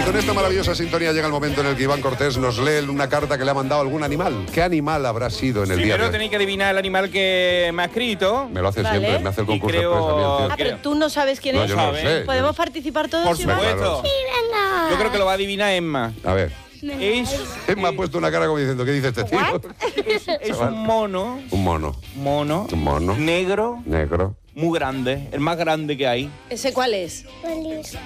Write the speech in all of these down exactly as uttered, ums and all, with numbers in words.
con esta maravillosa sintonía llega el momento en el que Iván Cortés nos lee una carta que le ha mandado algún animal. ¿Qué animal habrá sido en el día de Primero hoy? tenéis que adivinar el animal que me ha escrito. Me lo hace Vale. siempre, me hace el Y concurso creo- express a mí, el Ah, tío. pero tú no sabes quién No, es. yo no lo sé. ¿Podemos participar todos? Por Iván? supuesto. Sí, venga. Yo creo que lo va a adivinar Emma. A ver, Es, me ha puesto una cara como diciendo, ¿qué dice este tío? es, es un mono, Un mono, mono, un mono, negro, negro. muy grande, el más grande que hay. ¿Ese cuál es? Feliz.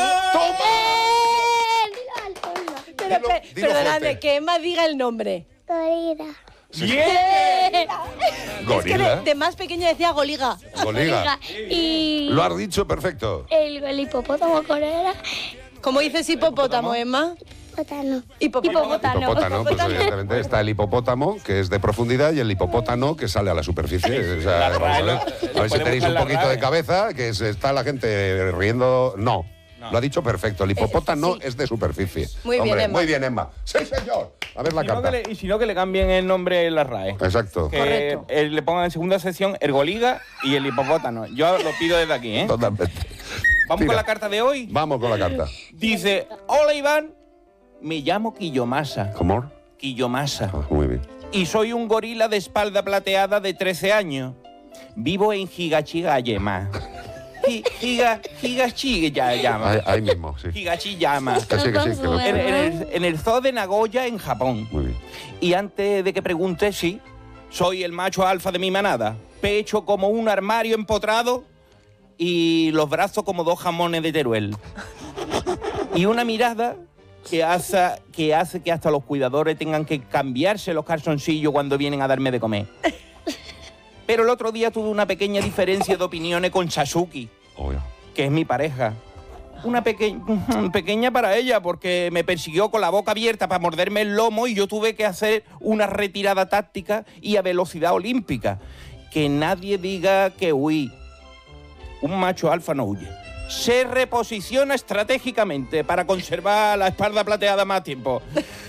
Pero, Dilo- pe- dilo perdonadme, fuerte. que Emma diga el nombre. Gorila. ¡Bien! Es que Gorila. de, de más pequeña decía goliga. Goliga. Y Lo has dicho perfecto. el, el hipopótamo corera. ¿Cómo dices hipopótamo, Emma? Hipopótamo. Hipopótamo. Hipopótamo, pues evidentemente está el hipopótamo, que es de profundidad, y el hipopótamo, que sale a la superficie. O sea, La vamos a ver, RAE, a ver si podemos tenéis buscar un la poquito RAE. de cabeza, que se está la gente riendo. No, No. lo ha dicho perfecto. El hipopótamo sí. es de superficie. Muy bien, Hombre, Emma. Muy bien, Emma. Sí, señor. A ver la Y no carta. que le- y si no, que le cambien el nombre en la RAE. Exacto. Que Correcto. eh, le pongan en segunda sección el goliga y el hipopótamo. Yo lo pido desde aquí, ¿eh? Totalmente. Vamos Tira. con la carta de hoy. Vamos con la carta. Dice, hola Iván, me llamo Kiyomasa. ¿Cómo? Kiyomasa. Ah, muy bien. Y soy un gorila de espalda plateada de trece años. Vivo en Higachigayama. Hi- Higa, Higachigayama. Ahí, ahí mismo, sí. Higachiyama. Que sí, que sí. que lo- En, en el, en el zoo de Nagoya, en Japón. Muy bien. Y antes de que pregunte, sí, soy el macho alfa de mi manada. Pecho como un armario empotrado y los brazos como dos jamones de Teruel. Y una mirada que hace, que hace que hasta los cuidadores tengan que cambiarse los calzoncillos cuando vienen a darme de comer. Pero el otro día tuve una pequeña diferencia de opiniones con Sasuke, Obvio. que es mi pareja. Una peque- pequeña para ella, porque me persiguió con la boca abierta para morderme el lomo y yo tuve que hacer una retirada táctica y a velocidad olímpica. Que nadie diga que huí. Un macho alfa no huye. Se reposiciona estratégicamente para conservar la espalda plateada más tiempo.